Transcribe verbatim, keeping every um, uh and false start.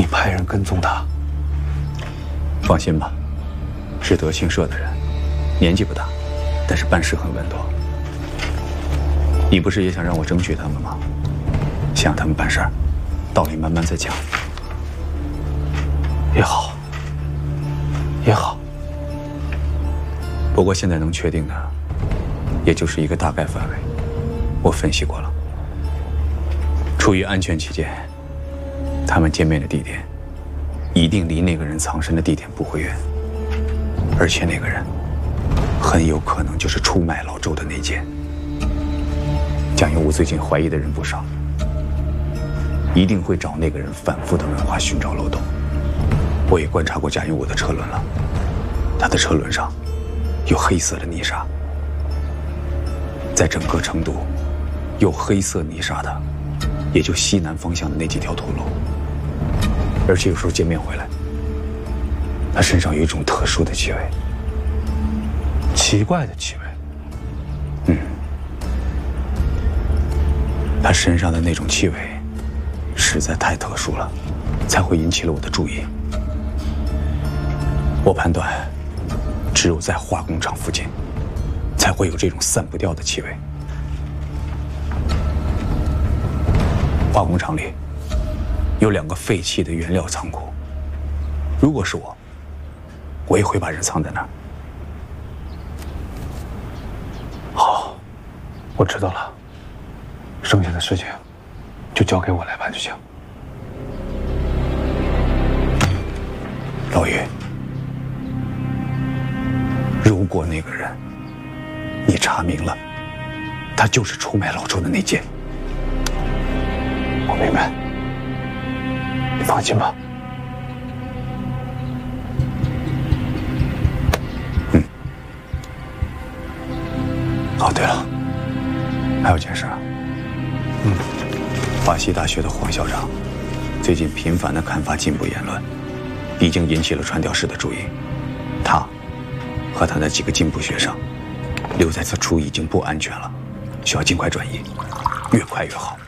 派人跟踪他？ 放心吧，是德庆社的人，年纪不大，但是办事很稳妥。你不是也想让我争取他们吗？想让他们办事儿，道理慢慢再讲。 也好，也好。 不过现在能确定的，也就是一个大概范围。我分析过了，出于安全起见，他们见面的地点一定离那个人藏身的地点不会远，而且那个人很有可能就是出卖老周的那件。蒋佑武最近怀疑的人不少，一定会找那个人反复的问话，寻找漏洞。我也观察过蒋佑武的车轮了，他的车轮上有黑色的泥沙，在整个成都有黑色泥沙的也就西南方向的那几条土路。而且有时候见面回来，他身上有一种特殊的气味， 奇怪的气味。 嗯，他身上的那种气味实在太特殊了，才会引起了我的注意。我判断，只有在化工厂附近，才会有这种散不掉的气味。化工厂里有两个废弃的原料仓库，如果是我，我也会把人藏在那儿。 好，我知道了，剩下的事情就交给我来办就行。 老于，如果那个人你查明了，他就是出卖老周的那件， 我明白，你放心吧。 嗯。哦，对了，还有件事啊。 嗯。 华西大学的黄校长最近频繁地刊发进步言论，已经引起了传教士的注意。他和他的几个进步学生留在此处已经不安全了，需要尽快转移，越快越好。